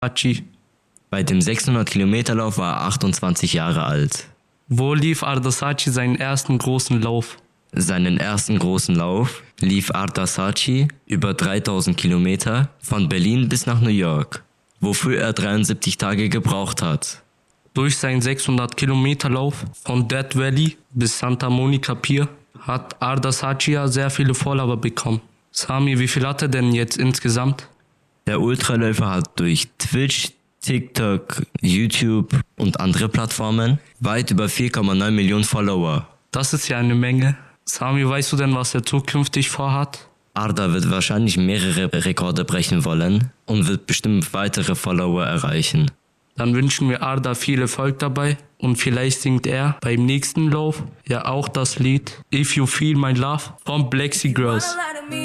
Hachi. Bei dem 600-Kilometer-Lauf war er 28 Jahre alt. Wo lief Arda Saatchi seinen ersten großen Lauf? Seinen ersten großen Lauf lief Arda Saatchi über 3000 Kilometer von Berlin bis nach New York, wofür er 73 Tage gebraucht hat. Durch seinen 600-Kilometer-Lauf von Death Valley bis Santa Monica Pier hat Arda Saatchi ja sehr viele Follower bekommen. Sami, wie viel hat er denn jetzt insgesamt? Der Ultraläufer hat durch Twitch, TikTok, YouTube und andere Plattformen weit über 4,9 Millionen Follower. Das ist ja eine Menge. Sami, weißt du denn, was er zukünftig vorhat? Arda wird wahrscheinlich mehrere Rekorde brechen wollen und wird bestimmt weitere Follower erreichen. Dann wünschen wir Arda viel Erfolg dabei und vielleicht singt er beim nächsten Lauf ja auch das Lied If You Feel My Love von Black Sea Girls.